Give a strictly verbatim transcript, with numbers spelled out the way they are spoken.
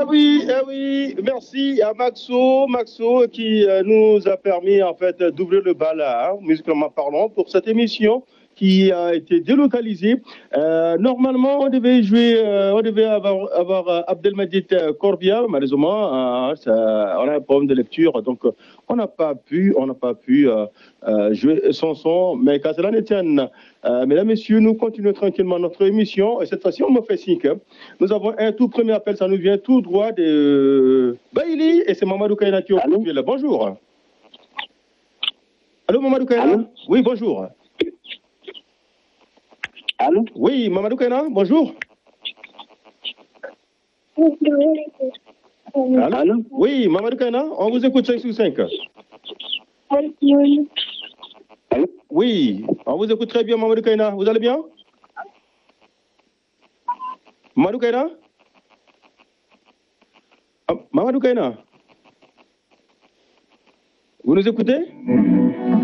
Eh oui, eh oui, merci à Maxo, Maxo qui euh, nous a permis en fait d'ouvrir le bal, hein, musicalement parlant, pour cette émission qui a été délocalisée. Euh, normalement, on devait jouer, euh, on devait avoir, avoir euh, Abdelmadid Corbia, malheureusement, euh, ça, on a un problème de lecture, donc euh, on n'a pas pu, on n'a pas pu euh, euh, jouer son son, mais qu'à cela ne tienne, euh, mesdames, messieurs, nous continuons tranquillement notre émission, et cette fois-ci, on me fait signe que nous avons un tout premier appel, ça nous vient tout droit de Bailey, et c'est Mamadou Kaina qui est là. Bonjour. Allô, Mamadou Kaina? Oui, bonjour. Allô? Oui, Mamadou Kaina, bonjour. Allô? Allô? Oui, Mamadou Kaina, on vous écoute cinq sur cinq. Allô? Oui, on vous écoute très bien, Mamadou Kaina. Vous allez bien? Mamadou Kaina? Ah, Mamadou Kaina? Vous nous écoutez?